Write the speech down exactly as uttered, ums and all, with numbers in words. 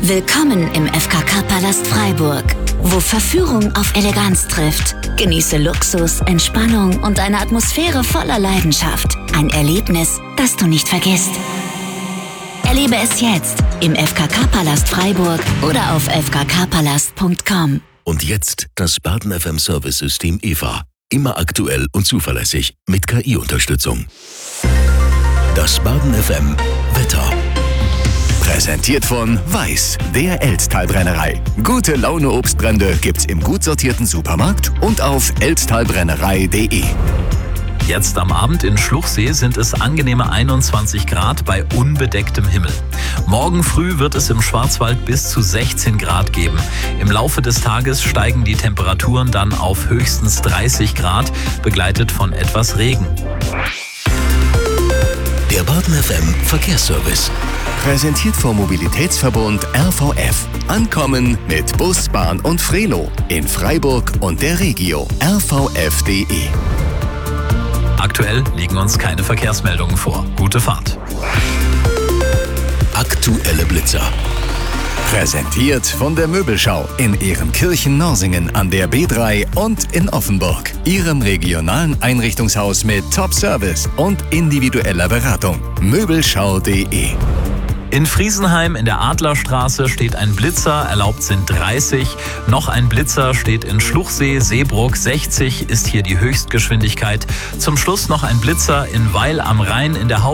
Willkommen im F K K-Palast Freiburg, wo Verführung auf Eleganz trifft. Genieße Luxus, Entspannung und eine Atmosphäre voller Leidenschaft. Ein Erlebnis, das du nicht vergisst. Erlebe es jetzt im F K K-Palast Freiburg oder auf f k k palast punkt com. Und jetzt das Baden F M Service-System E V A. Immer aktuell und zuverlässig mit K I-Unterstützung. Das Baden F M Wetter. Präsentiert von Weiß, der Elztal-Brennerei. Gute Laune Obstbrände gibt's im gut sortierten Supermarkt und auf elztalbrennerei punkt de. Jetzt am Abend in Schluchsee sind es angenehme einundzwanzig Grad bei unbedecktem Himmel. Morgen früh wird es im Schwarzwald bis zu sechzehn Grad geben. Im Laufe des Tages steigen die Temperaturen dann auf höchstens dreißig Grad, begleitet von etwas Regen. Der Baden F M Verkehrsservice. Präsentiert vom Mobilitätsverbund R V F. Ankommen mit Bus, Bahn und Frelo in Freiburg und der Regio. r v f punkt de. Aktuell liegen uns keine Verkehrsmeldungen vor. Gute Fahrt. Aktuelle Blitzer. Präsentiert von der Möbelschau in Ehrenkirchen-Norsingen an der B drei und in Offenburg. Ihrem regionalen Einrichtungshaus mit Top-Service und individueller Beratung. Möbelschau punkt de. In Friesenheim in der Adlerstraße steht ein Blitzer, erlaubt sind dreißig. Noch ein Blitzer steht in Schluchsee, Seebrugg, sechzig ist hier die Höchstgeschwindigkeit. Zum Schluss noch ein Blitzer in Weil am Rhein in der Haupt